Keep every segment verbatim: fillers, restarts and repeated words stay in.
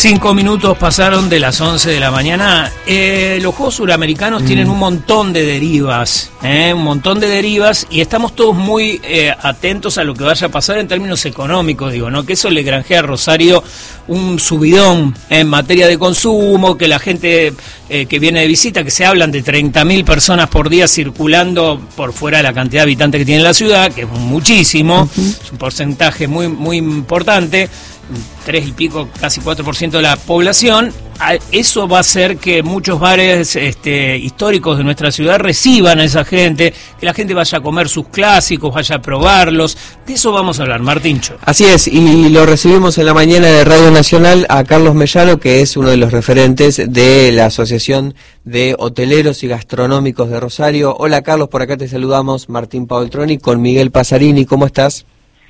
Cinco minutos pasaron de las once de la mañana. Eh, los Juegos Suramericanos mm. tienen un montón de derivas, eh, un montón de derivas, y estamos todos muy eh, atentos a lo que vaya a pasar en términos económicos, digo, ¿no? Que eso le granjea a Rosario un subidón en materia de consumo, que la gente eh, que viene de visita, que se hablan de treinta mil personas por día circulando por fuera de la cantidad de habitantes que tiene la ciudad, que es muchísimo, uh-huh. es un porcentaje muy, muy importante. Tres y pico, casi cuatro por ciento de la población. Eso va a hacer que muchos bares este, históricos de nuestra ciudad reciban a esa gente, que la gente vaya a comer sus clásicos, vaya a probarlos. De eso vamos a hablar, Martíncho. Así es, y lo recibimos en la mañana de Radio Nacional a Carlos Mellano, que es uno de los referentes de la Asociación de Hoteleros y Gastronómicos de Rosario. Hola Carlos, por acá te saludamos, Martín Paoltroni, con Miguel Pasarini. ¿Cómo estás?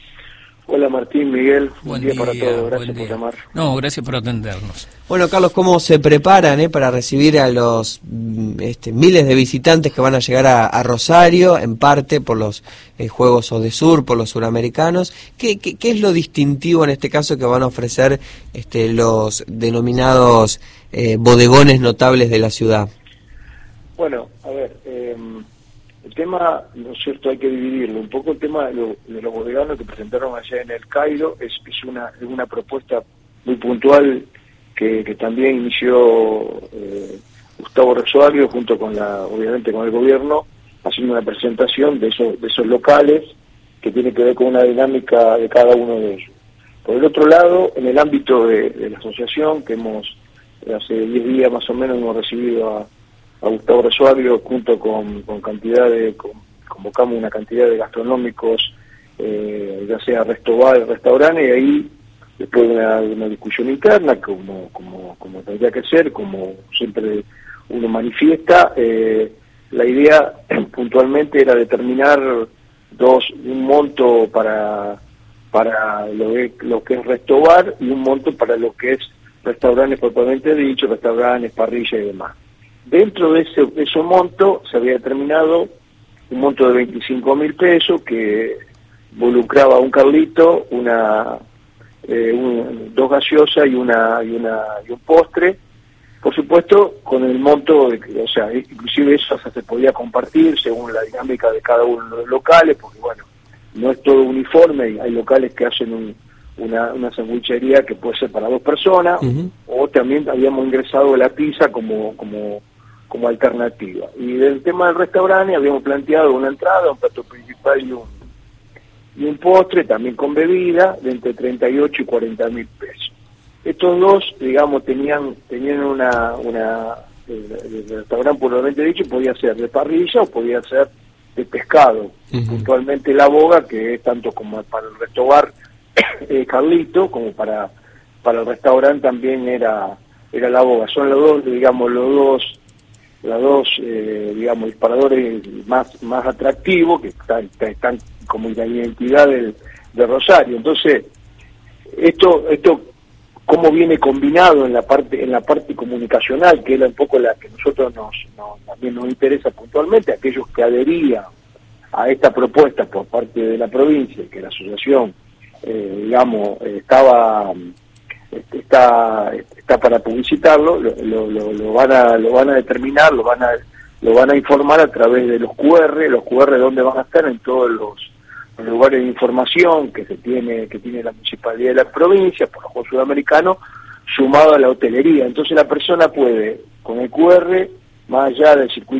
Hola Martín, Miguel, buen, buen día, día para todos, gracias por día. llamar. No, gracias por atendernos. Bueno, Carlos, ¿cómo se preparan eh, para recibir a los este, miles de visitantes que van a llegar a, a Rosario, en parte por los eh, Juegos Odesur, por los suramericanos? ¿Qué, qué, ¿Qué es lo distintivo en este caso que van a ofrecer este, los denominados eh, bodegones notables de la ciudad? Bueno, a ver... Eh... El tema, ¿no es cierto?, hay que dividirlo. Un poco el tema de, lo, de los bodeganos que presentaron allá en el Cairo es, es, una, es una propuesta muy puntual que, que también inició eh, Gustavo Rosario junto con la, obviamente con el gobierno, haciendo una presentación de esos, de esos locales que tiene que ver con una dinámica de cada uno de ellos. Por el otro lado, en el ámbito de, de la asociación, que hemos, hace diez días más o menos, hemos recibido a a Gustavo Rosario junto con, con cantidad de, con, convocamos una cantidad de gastronómicos, eh, ya sea restobar, restaurantes, y ahí, después de una, de una discusión interna, como, como, como tendría que ser, como siempre uno manifiesta, eh, la idea puntualmente era determinar dos, un monto para, para lo, que, lo que es restobar y un monto para lo que es restaurantes propiamente dicho, restaurantes, parrillas y demás. Dentro de ese, de ese monto se había determinado un monto de veinticinco mil pesos que involucraba un carlito, una, eh, un, dos gaseosas y una y una y un postre, por supuesto con el monto, de, o sea, inclusive eso hasta se podía compartir según la dinámica de cada uno de los locales, porque bueno, no es todo uniforme, y hay locales que hacen un, una, una sandwichería que puede ser para dos personas, uh-huh. o también habíamos ingresado la pizza como como como alternativa. Y del tema del restaurante habíamos planteado una entrada, un plato principal y un, y un postre, también con bebida, de entre treinta y ocho y cuarenta mil pesos. Estos dos, digamos, tenían tenían una... una el, el restaurante, puramente dicho, podía ser de parrilla o podía ser de pescado. Uh-huh. Puntualmente la boga, que es tanto como para el restaurante eh, Carlito, como para, para el restaurante también era, era la boga. Son los dos, digamos, los dos... los dos, eh, digamos, disparadores más más atractivos, que están, están como la identidad del, de Rosario. Entonces, esto esto cómo viene combinado en la parte en la parte comunicacional, que era un poco la que nosotros nos, nos también nos interesa puntualmente, aquellos que adherían a esta propuesta por parte de la provincia, que la asociación, eh, digamos, estaba... está está para publicitarlo, lo, lo, lo, lo van a lo van a determinar, lo van a lo van a informar a través de los Q R, los Q R donde van a estar en todos los, los lugares de información que se tiene que tiene la municipalidad de la provincia por los Juegos Sudamericanos, sumado a la hotelería. Entonces la persona puede con el Q R, más allá del circuito